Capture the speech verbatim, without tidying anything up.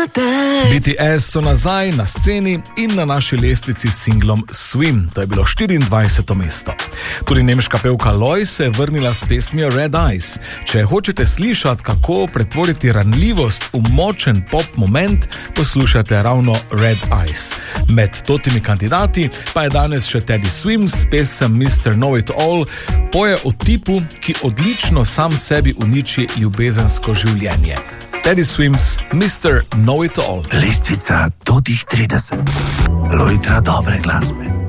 B T S so nazaj na sceni in na naši lestvici s singlom Swim, to je bilo štiriindvajseto mesto. Tudi nemška pevka Loi se je vrnila s pesmijo Red Eyes. Če hočete slišati, kako pretvoriti ranljivost v močen pop moment, poslušate ravno Red Eyes. Med totimi kandidati pa je danes še Teddy Swims, pesem mister Know It All, poje o tipu, ki odlično sam sebi uniči ljubezensko življenje. Teddy Swims, mister Know It All. Lestvica do tih trideset. Lojtra dobre glasbe.